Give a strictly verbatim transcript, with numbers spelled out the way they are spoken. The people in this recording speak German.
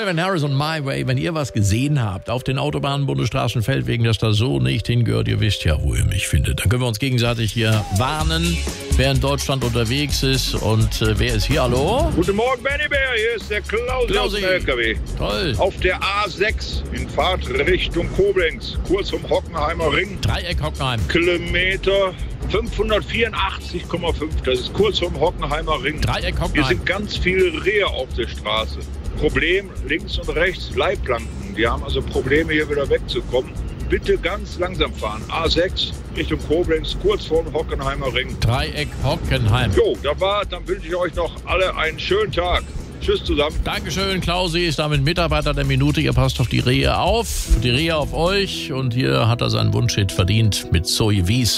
Calvin Harris und My Way, wenn ihr was gesehen habt auf den Autobahnen, Bundesstraßen, Feldwegen, dass das so nicht hingehört, ihr wisst ja, wo ihr mich findet. Dann können wir uns gegenseitig hier warnen, wer in Deutschland unterwegs ist und äh, wer ist hier, hallo? Guten Morgen, Benny Bär, hier ist der Klausi aus dem L K W. Toll. Auf der A sechs in Fahrt Richtung Koblenz, kurz vom Hockenheimer Ring. Dreieck Hockenheim. Kilometer fünfhundertvierundachtzig Komma fünf, das ist kurz vom Hockenheimer Ring. Dreieck Hockenheim. Hier sind ganz viele Rehe auf der Straße. Problem, links und rechts Leitplanken. Die haben also Probleme, hier wieder wegzukommen. Bitte ganz langsam fahren. A sechs Richtung Koblenz, kurz vor dem Hockenheimer Ring. Dreieck Hockenheim. Jo, da war, dann wünsche ich euch noch alle einen schönen Tag. Tschüss zusammen. Dankeschön, Klausi ist damit Mitarbeiter der Minute. Ihr passt auf die Rehe auf, die Rehe auf euch. Und hier hat er seinen Wunschhit verdient mit Zoe Wies.